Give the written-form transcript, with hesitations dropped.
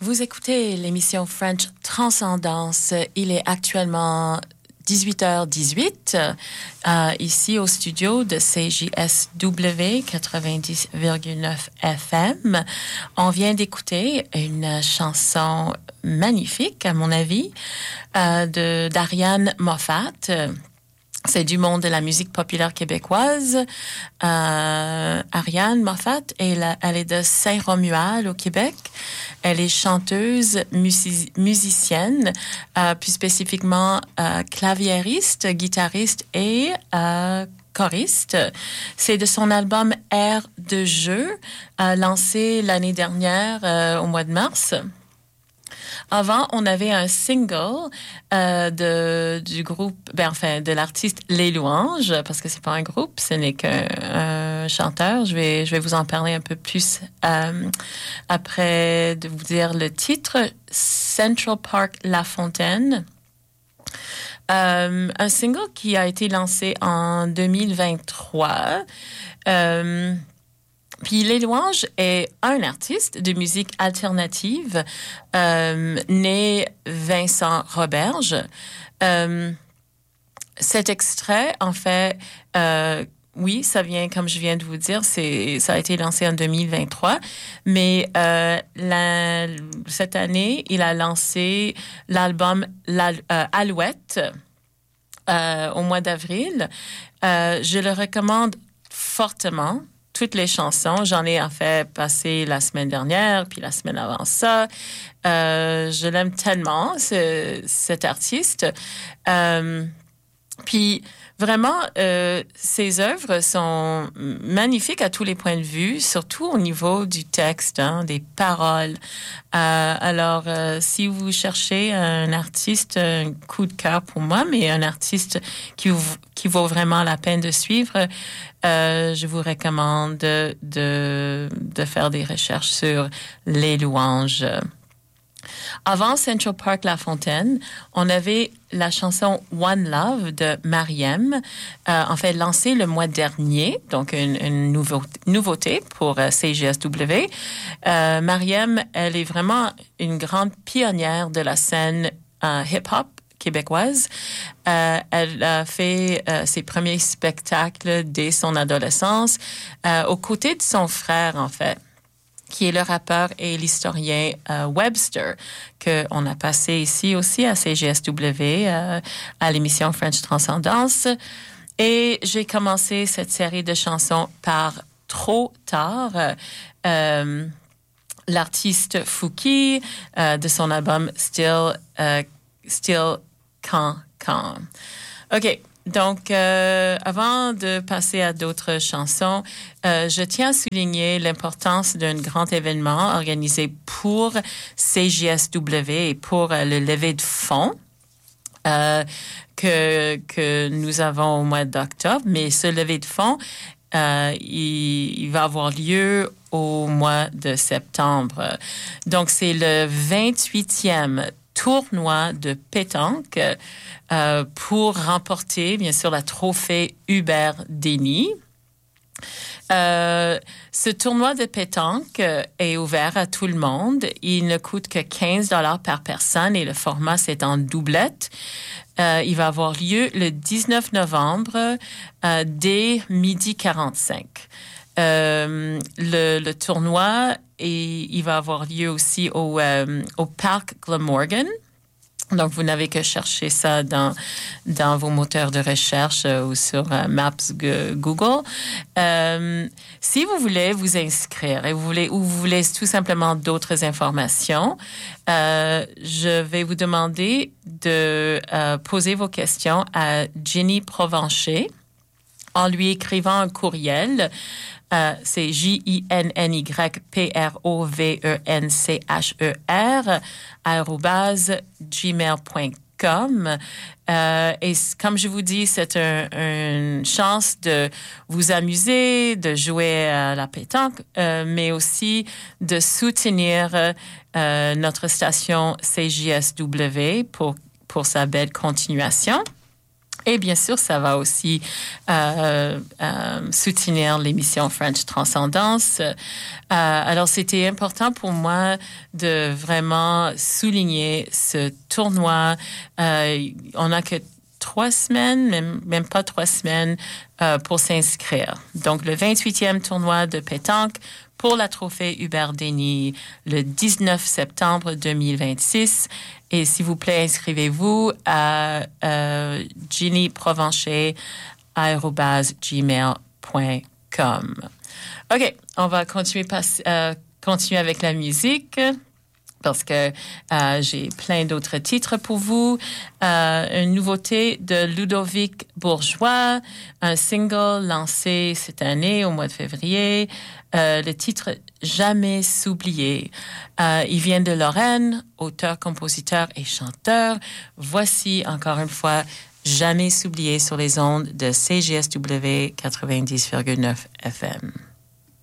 Vous écoutez l'émission French Transcendance. Il est actuellement 18h18 ici au studio de CJSW 90,9 FM. On vient d'écouter une chanson magnifique, à mon avis, d'Ariane Moffat. C'est du monde de la musique populaire québécoise. Ariane Moffat, elle est de Saint-Romuald au Québec. Elle est chanteuse, musicienne, plus spécifiquement claviériste, guitariste et choriste. C'est de son album Air de jeu, lancé l'année dernière au mois de mars. Avant, on avait un single du groupe, de l'artiste Les Louanges, parce que c'est pas un groupe, ce n'est qu'un chanteur. Je vais vous en parler un peu plus après de vous dire le titre, Central Park La Fontaine. Un single qui a été lancé en 2023. Puis Les Louanges est un artiste de musique alternative né Vincent Roberge. Cet extrait, en fait, oui, ça vient, comme je viens de vous dire, ça a été lancé en 2023, mais cette année, il a lancé l'album Alouette au mois d'avril. Je le recommande fortement. Toutes les chansons, j'en ai en fait passé la semaine dernière, puis la semaine avant ça. Je l'aime tellement, cet artiste. Puis vraiment, ses œuvres sont magnifiques à tous les points de vue, surtout au niveau du texte, des paroles. Alors, si vous cherchez un artiste, un coup de cœur pour moi, mais un artiste qui vaut vraiment la peine de suivre, je vous recommande de faire des recherches sur Les Louanges. Avant Central Park La Fontaine, on avait la chanson One Love de Mariem, en fait lancée le mois dernier, donc une nouveauté pour CJSW. Mariem, elle est vraiment une grande pionnière de la scène hip-hop québécoise. Elle a fait ses premiers spectacles dès son adolescence, aux côtés de son frère, en fait, qui est le rappeur et l'historien Webster, qu'on a passé ici aussi à CJSW, à l'émission French Transcendance. Et j'ai commencé cette série de chansons par Trop tard, l'artiste Fouki, de son album Still Quand. OK. Donc, avant de passer à d'autres chansons, je tiens à souligner l'importance d'un grand événement organisé pour CJSW et pour le lever de fonds que nous avons au mois d'octobre. Mais ce lever de fonds, il va avoir lieu au mois de septembre. Donc, c'est le 28e tournoi de pétanque pour remporter, bien sûr, la trophée Hubert Dény. Ce tournoi de pétanque est ouvert à tout le monde. Il ne coûte que 15 $ par personne et le format, c'est en doublette. Il va avoir lieu le 19 novembre dès 12h45. Le tournoi, il va avoir lieu aussi au Parc Glamorgan. Donc, vous n'avez que chercher ça dans vos moteurs de recherche ou sur Maps Google. Si vous voulez vous inscrire ou vous voulez tout simplement d'autres informations, je vais vous demander de poser vos questions à Jenny Provencher en lui écrivant un courriel. C'est JINNYPROVENCHER @gmail.com. Et comme je vous dis, c'est une chance de vous amuser, de jouer à la pétanque, mais aussi de soutenir notre station CJSW pour sa belle continuation. Et bien sûr, ça va aussi soutenir l'émission French Transcendance. Alors, c'était important pour moi de vraiment souligner ce tournoi. On n'a que 3 semaines, même pas 3 semaines, pour s'inscrire. Donc, le 28e tournoi de pétanque pour la Trophée Hubert-Denny le 19 septembre 2026. Et s'il vous plaît, inscrivez-vous à ginnyprovencher@gmail.com. OK, on va continuer avec la musique parce que j'ai plein d'autres titres pour vous. Une nouveauté de Ludovic Bourgeois, un single lancé cette année au mois de février. Le titre « Jamais s'oublier ». Il vient de Lorraine, auteur, compositeur et chanteur. Voici encore une fois « Jamais s'oublier » sur les ondes de CJSW 90,9 FM.